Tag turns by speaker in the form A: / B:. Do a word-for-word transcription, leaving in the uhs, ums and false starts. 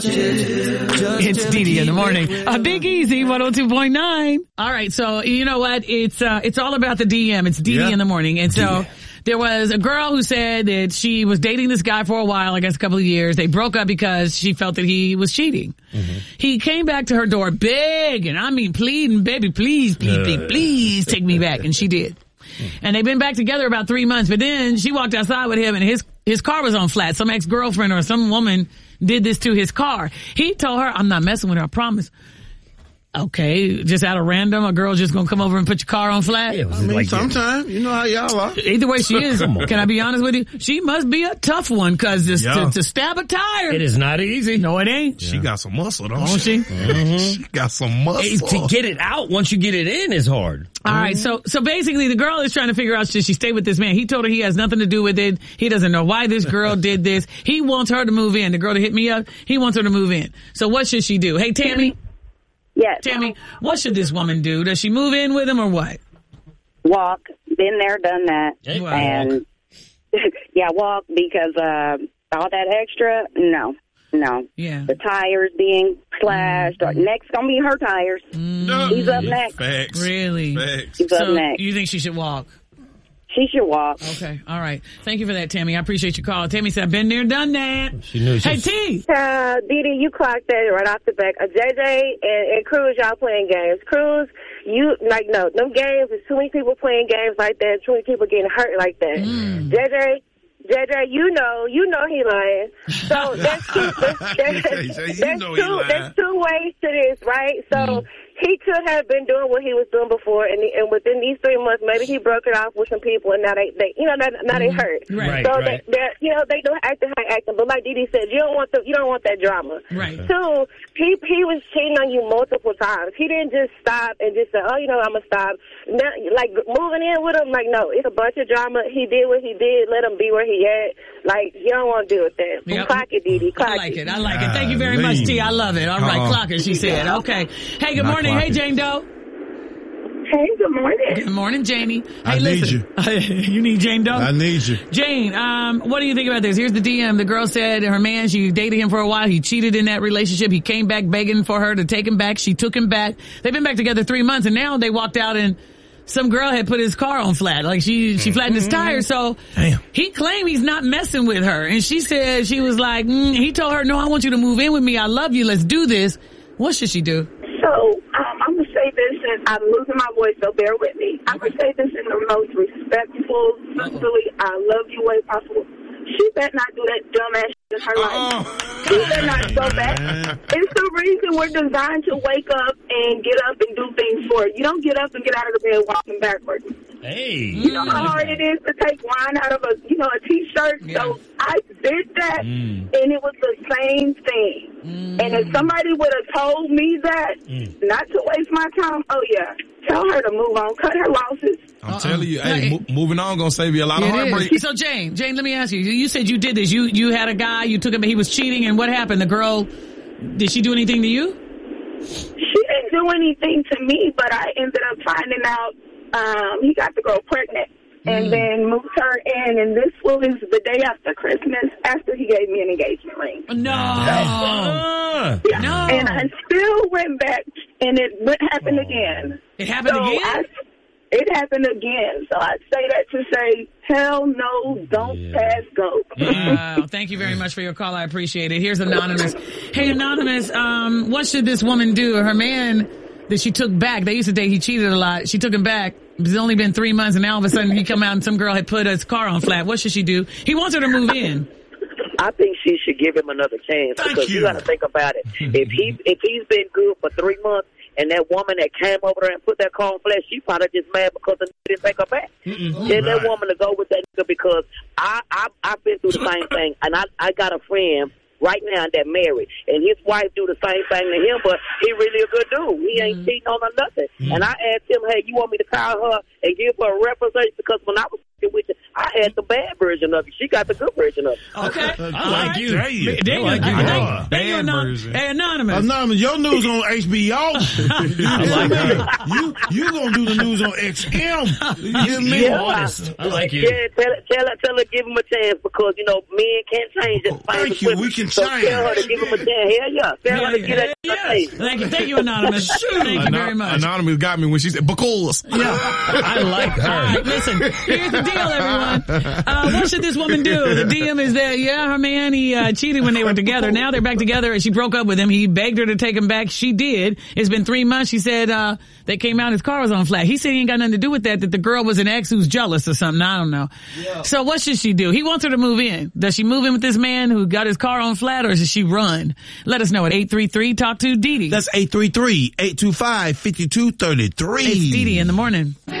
A: It's Dee Dee in the morning. A Big Easy, one oh two point nine. All right, so you know what? It's uh, it's all about the D M. It's Dee Dee yeah. in the morning. And so yeah. there was a girl who said that she was dating this guy for a while, I guess a couple of years. They broke up because she felt that he was cheating. Mm-hmm. He came back to her door begging, I mean pleading, baby, please, please, uh, please, please take me back. And she did. And they've been back together about three months. But then she walked outside with him and his his car was on flat. Some ex-girlfriend or some woman did this to his car. He told her, I'm not messing with her, I promise. Okay, just out of random, a girl just gonna come over and put your car on flat?
B: Yeah, I mean, like sometimes, you know how y'all are.
A: Either way she is, can I be honest with you? She must be a tough one, cause this, to, to stab a tire.
C: It is not easy.
A: No, it ain't.
B: Yeah. She got some muscle, don't,
A: don't she?
B: she? Mm-hmm. She got some muscle.
C: Hey, to get it out once you get it in is hard.
A: All mm-hmm. right, so so basically the girl is trying to figure out should she stay with this man. He told her he has nothing to do with it. He doesn't know why this girl did this. He wants her to move in. The girl that hit me up, he wants her to move in. So what should she do? Hey, Tammy?
D: Yes.
A: Tammy, what should this woman do? Does she move in with him or what?
D: Walk. Been there, done that.
C: Hey,
D: and yeah, walk because uh, all that extra, no. No.
A: Yeah.
D: The tires being slashed. Mm-hmm. Or next gonna be her tires. Mm-hmm. He's up next.
B: Facts.
A: Really?
B: Facts.
D: He's
A: so
D: up next.
A: You think she should walk?
D: She should walk.
A: Okay. All right. Thank you for that, Tammy. I appreciate your call. Tammy said, I've been there, done that.
C: She knew she
A: hey,
C: was...
A: T.
E: Uh, Dee Dee, you clocked that right off the back. Uh, J J and, and Cruz, y'all playing games. Cruz, you, like, no, them games, there's too many people playing games like that, too many people getting hurt like that. Mm. J J, J J, you know, you know he lying. So that's two, that's, that's, that's, that's, two, that's two ways to this, right? So mm. he could have been doing what he was doing before, and, and within these three months, maybe he broke it off with some people, and now they, they you know, now, now they hurt.
A: Right,
E: so
A: right.
E: They, they're, you know, they do acting how acting, but like Dee Dee said, you don't want the, you don't want that drama.
A: Right.
E: Two, he he was cheating on you multiple times. He didn't just stop and just say, oh, you know, I'm gonna stop. Now, like moving in with him, like no, it's a bunch of drama. He did what he did. Let him be where he at. Like you don't want to deal with that. Yep. Clock it, Dee Dee. Clock
A: I like
E: it.
A: it. I like it. Thank you very much, T. I love it. All right, uh-huh. Clock it. She said. Okay. Hey, good
B: Not
A: morning. Hey,
B: it.
A: Jane Doe.
E: Hey, good morning.
A: Good morning, Janie.
B: I
A: hey,
B: need
A: listen. you. You need Jane Doe?
B: I need you.
A: Jane, um, what do you think about this? Here's the D M. The girl said her man, she dated him for a while. He cheated in that relationship. He came back begging for her to take him back. She took him back. They've been back together three months, and now they walked out and some girl had put his car on flat. Like she, she flattened his tires. So
B: Damn.
A: he claimed he's not messing with her. And she said, she was like, mm, he told her, no, I want you to move in with me. I love you. Let's do this. What should she do?
E: So um, I'm going to say this, and I'm losing my voice, so bear with me. I'm going to say this in the most respectful, sisterly, I love you way possible. She better not do that dumbass shit in her
B: Uh-oh.
E: life. She better not go back. It's the reason we're designed to wake up and get up and do things for it. You don't get up and get out of the bed walking backwards.
C: Hey.
E: You know how hard it is to take wine out of a, you know, a T-shirt?
A: Yeah.
E: So I did that,
C: Mm.
E: and it was the same thing.
A: Mm.
E: And if somebody would have told me that,
C: Mm.
E: not to waste my time, oh, yeah, tell her to move on, cut her losses.
B: I'm
A: Uh-uh.
B: telling you, hey,
A: Hey.
B: mo- moving on gonna save you a lot of
A: It
B: heartbreak.
A: is. So Jane, Jane, let me ask you. You said you did this. You you had a guy. You took him. He was cheating. And what happened? The girl. Did she do anything to you?
E: She didn't do anything to me, but I ended up finding out um, he got the girl pregnant. And
A: Mm.
E: then moved her in, and this was the day after Christmas, after he gave me an engagement ring.
A: No.
C: Ah.
E: Yeah.
A: No.
E: And I still went back, and it would happen
C: Oh.
E: again.
A: It happened
E: so
A: again?
E: I, it happened again. So I say that to say, hell no, don't
C: Yeah.
E: pass go.
A: Wow. Thank you very much for your call. I appreciate it. Here's Anonymous. Hey, Anonymous, um, what should this woman do? Her man that she took back, they used to date, he cheated a lot. She took him back. It's only been three months, and now all of a sudden he come out and some girl had put his car on flat. What should she do? He wants her to move in.
F: I think she should give him another chance
B: Thank
F: because you,
B: you.
F: got to think about it. if he if he's been good for three months, and that woman that came over there and put that car on flat, she probably just mad because the nigga didn't take her back.
B: Mm-mm.
F: Tell
B: Right.
F: that woman to go with that nigga because I I I've been through the same thing, and I I got a friend right now that married, and his wife do the same thing to him, but he really a good dude. He ain't
A: Mm.
F: cheating on her nothing.
B: Mm.
F: And I asked him, hey, you want me to call her and give her a representation? Because when I was it with you. I had the bad version of it. She got the good version of it.
A: Okay.
C: I
A: All
C: like
A: right.
C: you.
B: There you
A: There you
C: I like
A: go.
C: you.
A: Thank-
B: Yeah.
A: thank you,
B: Bad
A: Anon-
B: version.
A: Hey, Anonymous.
B: Anonymous, your news on H B O.
C: I like her.
B: You you gonna do the news on X M? You hear me?
C: You're honest. I like you.
F: Yeah, tell her, tell her, tell her, give him a chance because you know men can't change it.
B: Thank you. We can
F: so
B: change.
F: Tell her to give him a chance. Hell yeah. Tell her to
A: Yeah,
F: get that
A: yeah.
F: chance.
A: Thank you. Thank you, Anonymous. Thank you
B: Anon-
A: very much.
B: Anonymous got me when she said because.
A: Yeah.
C: I like
A: All right,
C: her.
A: listen, here's the deal, everyone. Uh, what should this woman do? The D M is that, yeah, her man, he uh, cheated when they were together. Now they're back together and she broke up with him. He begged her to take him back. She did. It's been three months. She said, uh, they came out, his car was on flat. He said he ain't got nothing to do with that, that the girl was an ex who's jealous or something. I don't know. Yeah. So what should she do? He wants her to move in. Does she move in with this man who got his car on flat, or does she run? Let us know at eight three three talk to Dee Dee.
B: That's eight three three, eight two five, five two three three.
A: It's Dee Dee in the morning.